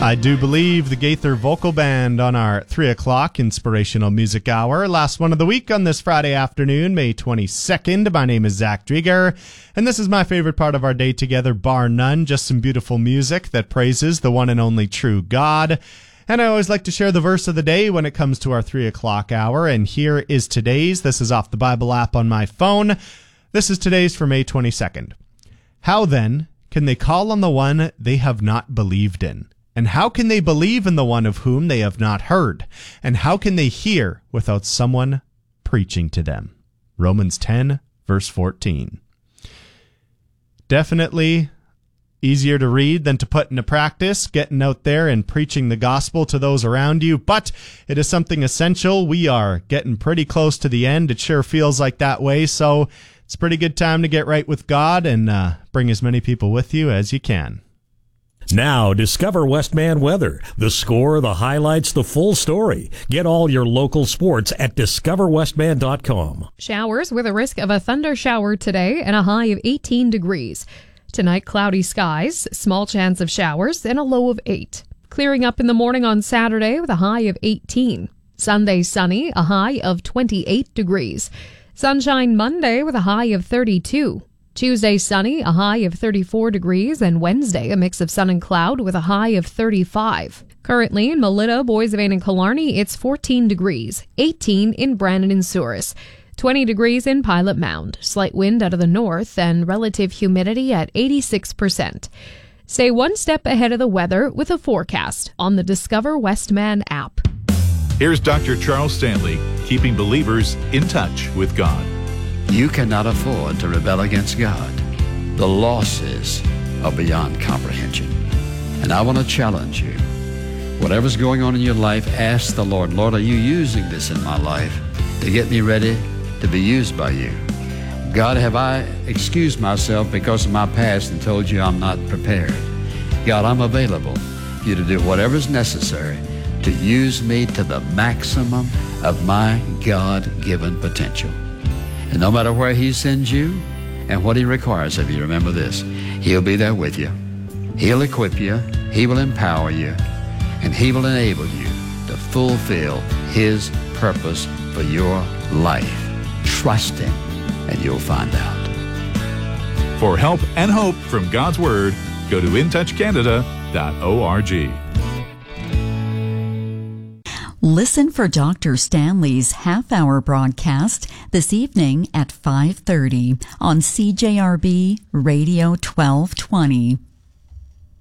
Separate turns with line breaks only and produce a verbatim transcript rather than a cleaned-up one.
I do believe the Gaither Vocal Band on our three o'clock Inspirational Music Hour. Last one of the week on this Friday afternoon, May twenty-second. My name is Zach Drieger, and this is my favorite part of our day together, bar none. Just some beautiful music that praises the one and only true God. And I always like to share the verse of the day when it comes to our three o'clock hour, and here is today's. This is off the Bible app on my phone. This is today's for May twenty-second. How then can they call on the one they have not believed in? And how can they believe in the one of whom they have not heard? And how can they hear without someone preaching to them? Romans ten, verse fourteen. Definitely easier to read than to put into practice, getting out there and preaching the gospel to those around you. But it is something essential. We are getting pretty close to the end. It sure feels like that way. So it's a pretty good time to get right with God and uh, bring as many people with you as you can.
Now, discover Westman weather. The score, the highlights, the full story. Get all your local sports at discover westman dot com.
Showers with a risk of a thunder shower today and a high of eighteen degrees. Tonight, cloudy skies, small chance of showers, and a low of eight. Clearing up in the morning on Saturday with a high of eighteen. Sunday, sunny, a high of twenty-eight degrees. Sunshine Monday with a high of thirty-two. Tuesday, sunny, a high of thirty-four degrees, and Wednesday, a mix of sun and cloud with a high of thirty-five. Currently in Melita, Boissevain, and Killarney, it's fourteen degrees, eighteen in Brandon and Souris, twenty degrees in Pilot Mound, slight wind out of the north, and relative humidity at eighty-six percent. Stay one step ahead of the weather with a forecast on the Discover Westman app.
Here's Doctor Charles Stanley, keeping believers in touch with God.
You cannot afford to rebel against God. The losses are beyond comprehension. And I want to challenge you. Whatever's going on in your life, ask the Lord, Lord, are you using this in my life to get me ready to be used by you? God, have I excused myself because of my past and told you I'm not prepared? God, I'm available for you to do whatever's necessary to use me to the maximum of my God-given potential. And no matter where he sends you and what he requires of you, remember this, he'll be there with you. He'll equip you, he will empower you, and he will enable you to fulfill his purpose for your life. Trust him, and you'll find out.
For help and hope from God's Word, go to in touch canada dot org.
Listen for Doctor Stanley's half-hour broadcast this evening at five thirty on C J R B Radio twelve twenty.